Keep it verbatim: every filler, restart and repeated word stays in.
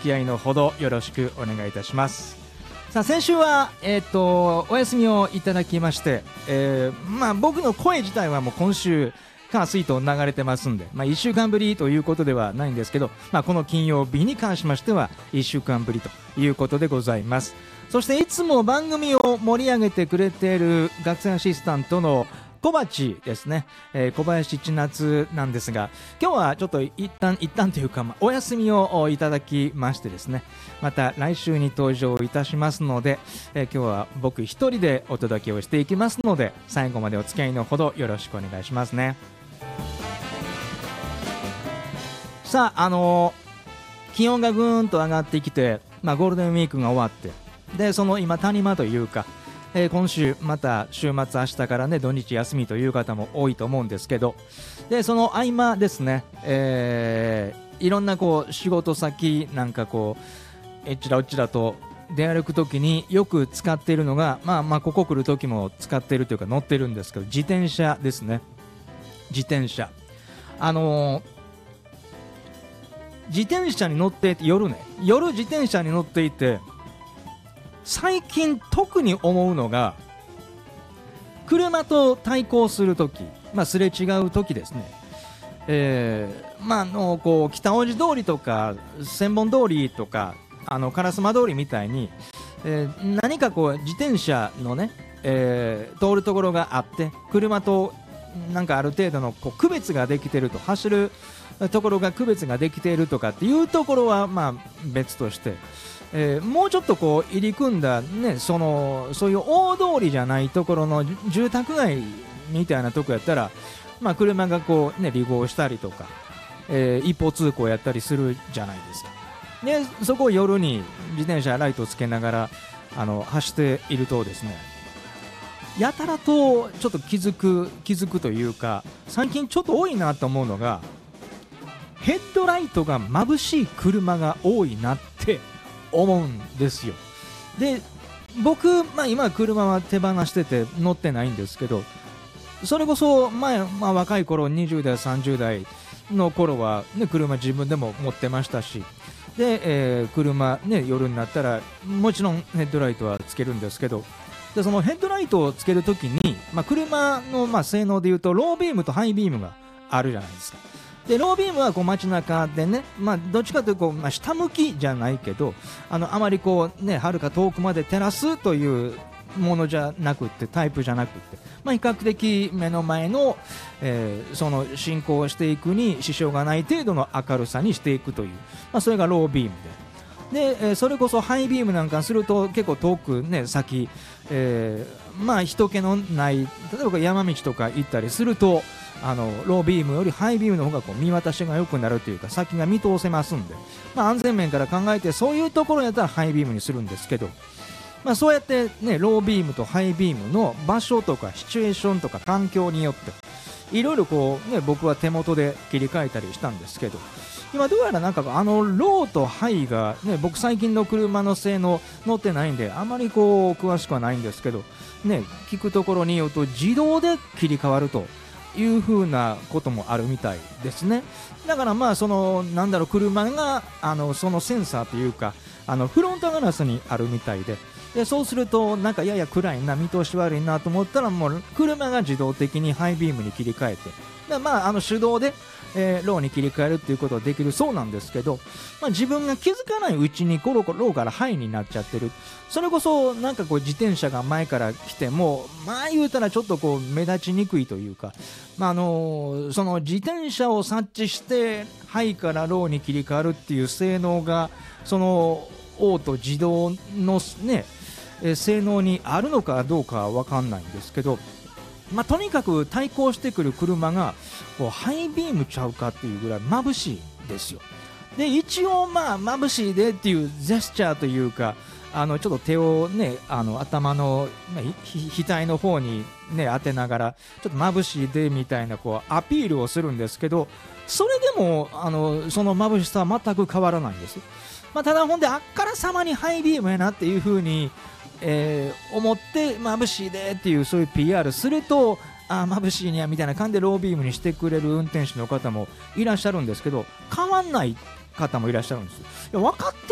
付き合いのほどよろしくお願いいたします。さあ先週は、えー、とお休みをいただきまして、えーまあ、僕の声自体はもう今週火水と流れてますんで、まあ、いっしゅうかんぶりということではないんですけど、まあ、この金曜日に関しましてはいっしゅうかんぶりということでございます。そしていつも番組を盛り上げてくれている学生アシスタントの小鉢ですね、えー、小林千夏なんですが、今日はちょっと一旦一旦というか、まあ、お休みをいただきましてですね、また来週に登場いたしますので、えー、今日は僕一人でお届けをしていきますので、最後までお付き合いのほどよろしくお願いしますね。さあ、あのー、気温がぐーんと上がってきて、まあ、ゴールデンウィークが終わって、でその今谷間というか、えー、今週また週末明日からね土日休みという方も多いと思うんですけど、でその合間ですね、えー、いろんなこう仕事先なんかこうえちらうちらと出歩くときによく使っているのが、まあまあここ来るときも使っているというか乗ってるんですけど、自転車ですね。自転車、あのー自転車に乗っていて、夜ね夜自転車に乗っていて最近特に思うのが、車と対向するとき、まあ、すれ違うときですね、えーまあ、あのこう北大路通りとか千本通りとかあの烏丸通りみたいに、えー、何かこう自転車のね、えー、通るところがあって、車となんかある程度のこう区別ができていると、走るところが区別ができているとかっていうところはまあ別として、えー、もうちょっとこう入り組んだ、ね、そのそういう大通りじゃないところの住宅街みたいなとこやったら、まあ、車がこう、ね、離合したりとか、えー、一方通行やったりするじゃないですか。でそこを夜に自転車ライトつけながらあの走っているとですね、やたらとちょっと気づく気づくというか、最近ちょっと多いなと思うのが、ヘッドライトが眩しい車が多いなって思うんですよ。で僕、まあ、今車は手放してて乗ってないんですけど、それこそ前、まあ、若い頃にじゅう代さんじゅう代の頃は、ね、車自分でも持ってましたし、で、えー、車、ね、夜になったらもちろんヘッドライトはつけるんですけど、でそのヘッドライトをつけるときに、まあ、車のまあ性能でいうとロービームとハイビームがあるじゃないですか。でロービームはこう街中でね、まあ、どっちかというとこう、まあ、下向きじゃないけど、あのあまりこうね遥か遠くまで照らすというものじゃなくって、タイプじゃなくって、まあ、比較的目の前の、えー、その進行していくに支障がない程度の明るさにしていくという、まあ、それがロービームで、で、えー、それこそハイビームなんかすると結構遠くね先、えー、まあ人気のない例えば山道とか行ったりすると、あのロービームよりハイビームの方がこう見渡しが良くなるというか、先が見通せますんで、まあ、安全面から考えてそういうところやったらハイビームにするんですけど、まあ、そうやって、ね、ロービームとハイビームの場所とかシチュエーションとか環境によっていろいろこう、ね、僕は手元で切り替えたりしたんですけど、今どうやらなんかあのローとハイが、ね、僕最近の車の性能乗ってないんであまりこう詳しくはないんですけど、ね、聞くところによると自動で切り替わるという風なこともあるみたいですね。だからまあそのなんだろう、車があのそのセンサーというかあのフロントガラスにあるみたいで、でそうするとなんかやや暗いな、見通し悪いなと思ったらもう車が自動的にハイビームに切り替えて、でまああの手動で、えー、ローに切り替えるっていうことができるそうなんですけど、まあ、自分が気づかないうちにコロコロローからハイになっちゃってる。それこそなんかこう自転車が前から来てもまあ言うたらちょっとこう目立ちにくいというか、まああのー、その自転車を察知してハイからローに切り替わるっていう性能がそのオート自動のね性能にあるのかどうかは分かんないんですけど、まあ、とにかく対向してくる車がこうハイビームちゃうかっていうぐらい眩しいですよ。で一応まあ眩しいでっていうジェスチャーというか、あのちょっと手をねあの頭の、まあ、額の方にね当てながらちょっと眩しいでみたいなこうアピールをするんですけど、それでもあのその眩しさは全く変わらないんです。まあ、ただほんであっからさまにハイビームやなっていう風にえー、思って眩しいでっていうそういう ピーアール すると、あ眩しいにゃみたいな感じでロービームにしてくれる運転手の方もいらっしゃるんですけど、変わんない方もいらっしゃるんです。いや分かっ